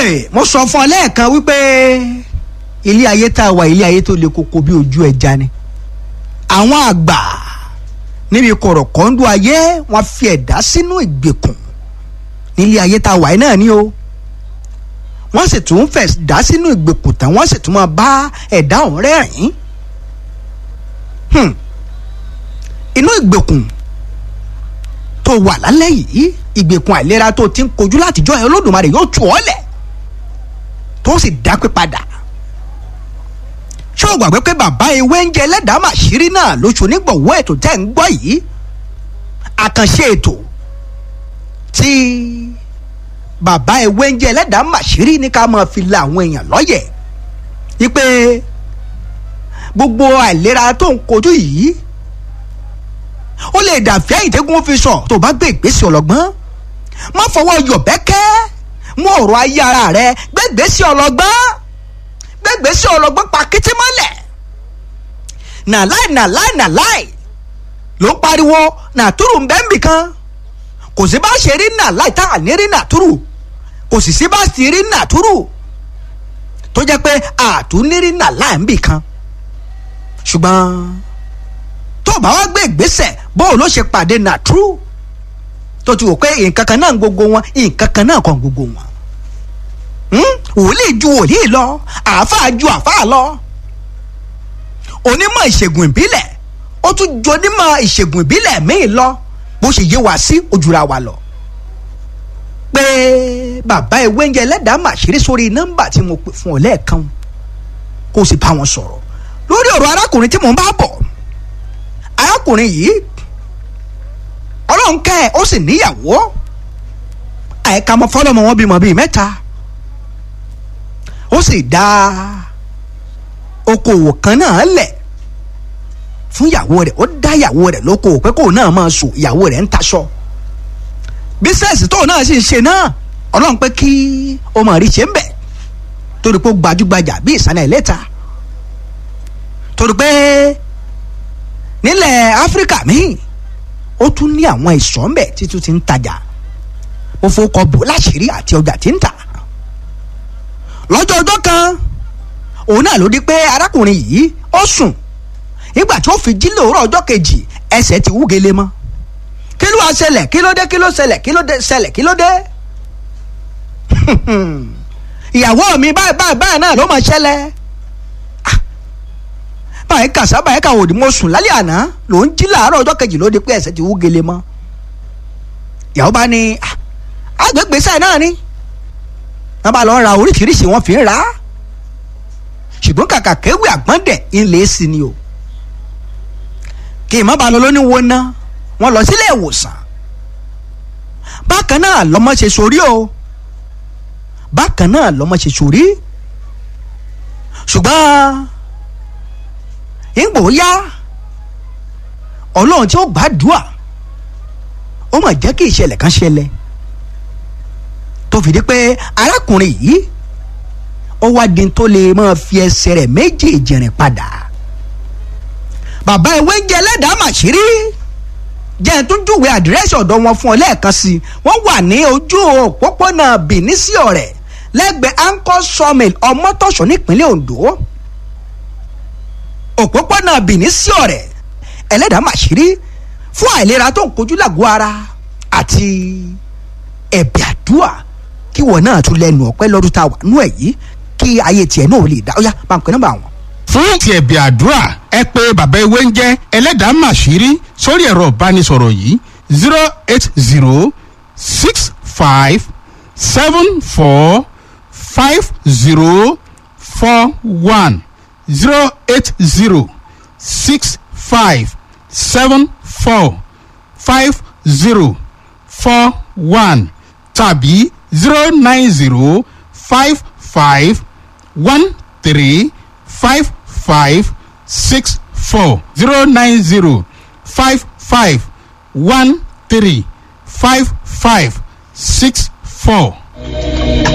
mo sọ fún ọ lẹ́ẹ̀kan wípé ilé ayé tá a wà ilé ayé tó le koko bí ojú ẹja ni. àwọn àgbà níbi kọ̀rọ̀kọ́ndú ayé wọ́n fi ẹ̀dá sínú ìgbèkùn nílé ayé tá a wà náà ni o. wọ́n sì tún fẹ̀ dá sínú ìgbèkùn tán wọ́n sì tún máa bá ẹ̀dá ọ̀hún rẹ́rìn-ín. inú ìgbèkùn tó wà lálẹ́ yìí ìgbèkùn àìlera tó ti ń kojú látijọ́ ẹ̀ Olódùmarè yóò tú ọ lẹ̀ tó sì dápé padà. ṣé o gbàgbé pé bàbá ewé ń jẹ ẹlẹ́dàá màṣírí náà lóṣù nígbọ̀wọ́ ètò tẹ́ ń gbọ́ yìí àkànṣe ètò tí bàbá ewé ń jẹ ẹlẹ́dàá màṣírí ní ká máa fi la àwọn èèyàn lọ́yẹ̀ wípé gbogbo àìlera tó ń kojú yìí ó lè dàfẹ́ ìtẹ́gùn fi sọ tó bá gbé ìgbésẹ̀ ọlọ́gbọ́n má fọwọ́ yọ̀bẹ́kẹ́ mú ọ̀rọ̀ ayé ara rẹ gbẹ́gbẹ́sẹ̀ ọlọ́gbọ́n pa kété mọ́lẹ̀ nàláì ló ń pariwo nàtúrù ń bẹ́ ń bì kan kò sí bá ṣe rí nàláì tá à ní rí nàtúrù kò sì sí bá sì rí nàtúrù tó jẹ́ pé àtúnírí nàláì ń bì kan ṣùgbọ́n tó bá wá gbé ìgbésẹ̀ bóò ló ṣe pàdé nàtúrù tó ti wò pé nǹkan kan náà gbogbo wọn nǹkan kan náà kan gbogbo wọn. wòlíì ju wòlíì lọ àáfàá ju àáfàá lọ. onímọ̀ ìṣègùn ìbílẹ̀ ó tún ju onímọ̀ ìṣègùn ìbílẹ̀ míì lọ bó ṣe yé wa sí ojúra wa lọ. pé bàbá ewé ń jẹ ẹlẹ́dàá màṣírí sórí nọ́mbà tí mo pè fún ọ lẹ́ẹ̀kan kó o sì bá wọn sọ̀rọ̀ lórí ọ̀rọ̀ arákùnrin tí mò ń bá bọ̀. arákùnrin yìí ọlọ́run kẹ́ ẹ̀ ó sì níyàwó àìka ọmọ fọlọ́mọ wọn bímọ bíi mẹ́ta ó sì dá okòwò kan náà lẹ̀ fún ìyàwó rẹ̀ ó dá ìyàwó rẹ̀ lókòwò pé kóun náà máa sùn ìyàwó rẹ̀ ń taṣọ bísẹ̀sì tóun náà sì ń ṣe náà ọlọ́run pé kí o mọ̀ rí ṣe ń bẹ̀ torí pé ó gbajúgbajà bí ìsàlẹ̀ ìlẹ́ta torí pé nílẹ̀ Áfíríkà míì ó tún ní àwọn ìsọ̀ ń bẹ̀ títún ti ń tajà ó fowókọ bò láṣìírí àti ọjà tí ń tà lọ́jọ́ ọjọ́ kan òun náà ló di pé arákùnrin yìí ó sùn nígbà tí ó fi jí lóòrọ̀ ọjọ́ kejì ẹsẹ̀ ti wúgele mọ́ kí ló wá ṣẹlẹ̀ kí ló dé kí ló ṣẹlẹ̀ kí ló dé ṣẹlẹ̀ kí ló dé ìyàwó mi báyìí náà ló máa ṣẹlẹ̀ báyìí kàṣà báyìí kàwọ́ òdì mo sùn lálẹ́ àná ló ń jí láàárọ̀ ọjọ́ kejì ló di pé ẹsẹ̀ ti wúgele mọ́ ìyàwó bá ní agbègbè sáì náà ni wọ́n bá lọ ra oríṣiríṣi wọ́n fi ń ra ṣùgbọ́n kàkà kéwì àgbọ̀ndẹ̀ ńlẹ̀ sí ni o kí ìmọ̀ bá lọ lóní wo ná wọ́n lọ sílé ìwòsàn bákan náà lọ́mọ ṣe sórí o bákan náà lọ́mọ ṣe sórí ṣùgbọ́n ìgbò yá ọlọ́run tí ó gbàdúrà ó mà jẹ́ kí ìṣẹ̀lẹ̀ kan ṣẹlẹ̀ tó fi di pé arákùnrin yìí ó wá di tó lè máa fi ẹsẹ̀ rẹ̀ méjèèjì rìn padà bàbá ewé ń jẹ ẹlẹ́dàá màṣírí jẹ́ tó júwe àdírẹ́sì ọ̀dọ̀ wọn fún ọ lẹ́ẹ̀kan sí i wọ́n wà ní ojú òpópónà Benin sí Ọ̀rẹ́ lẹ́gbẹ̀ẹ́ Anchor Sawmill Ọmọtọ́ṣọ́ nípínlẹ̀ Ondo òpópónà Benin sí Ọ̀rẹ́ ẹlẹ́dàá màṣírí fún àìlera tó ń kojú làgọ́ ara àti ẹ̀bẹ̀ àdúrà kí wọ́n náà tún lẹ́nu ọ̀pẹ́ lọ́dún tá a wà nú ẹ̀ yìí kí ayé tiẹ̀ náà lè dá ó yá bá ń pè nọ́mbà wọn. fún ti ẹ̀bẹ̀ àdúrà ẹ pè bàbá ewé ń jẹ́ ẹlẹ́dàá màṣírí sórí ẹ̀rọ ìbánisọ̀rọ̀ yìí 08065745041 08065745041 tàbí 09055135564 09055135564.